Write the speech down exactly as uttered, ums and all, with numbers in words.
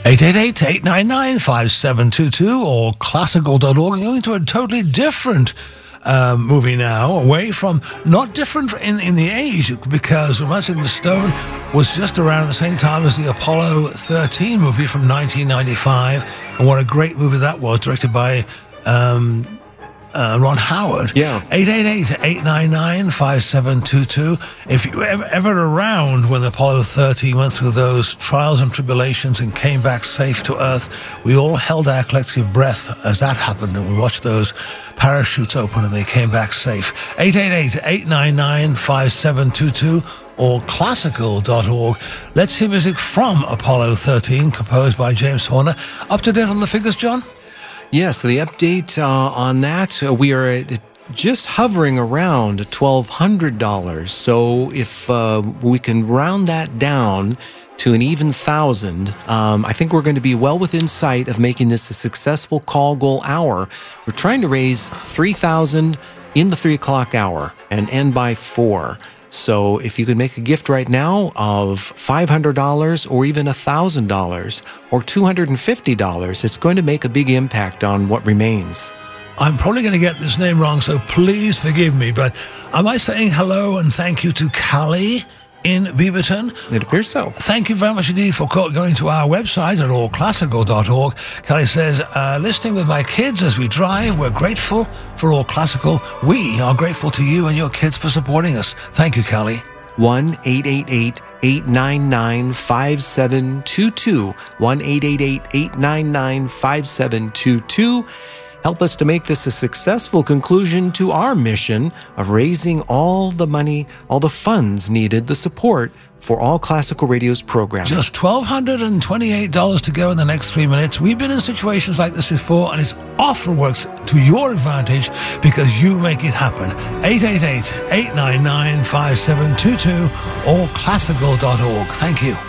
eight eight eight, eight nine nine, five seven two two or classical dot org. Going to a totally different uh, movie now, away from, not different in, in the age, because Romancing the Stone was just around the same time as the Apollo thirteen movie from nineteen ninety-five. And what a great movie that was, directed by um, uh, Ron Howard. Yeah. eight eight eight, eight nine nine, five seven two two. If you were ever, ever around when the Apollo thirteen went through those trials and tribulations and came back safe to Earth, we all held our collective breath as that happened, and we watched those parachutes open and they came back safe. eight eight eight, eight nine nine, five seven two two or classical dot org. Let's hear music from Apollo thirteen, composed by James Horner. Up to date on the figures, John? Yes, yeah, so the update uh, on that, uh, we are at just hovering around twelve hundred dollars. So if uh, we can round that down to an even thousand, um, I think we're going to be well within sight of making this a successful call goal hour. We're trying to raise three thousand in the three o'clock hour and end by four. So if you could make a gift right now of five hundred dollars or even one thousand dollars or two hundred fifty dollars, it's going to make a big impact on what remains. I'm probably going to get this name wrong, so please forgive me, but am I saying hello and thank you to Callie in Beaverton? It appears so. Thank you very much indeed for going to our website at all classical dot org. Callie says, uh, listening with my kids as we drive, we're grateful for All Classical. We are grateful to you and your kids for supporting us. Thank you, Callie. one eight eight eight, eight nine nine, five seven two two. one eight eight eight, eight nine nine, five seven two two. Help us to make this a successful conclusion to our mission of raising all the money, all the funds needed, the support for All Classical Radio's programming. Just one thousand two hundred twenty-eight dollars to go in the next three minutes. We've been in situations like this before, and it often works to your advantage because you make it happen. eight eight eight, eight nine nine, five seven two two or classical dot org. Thank you.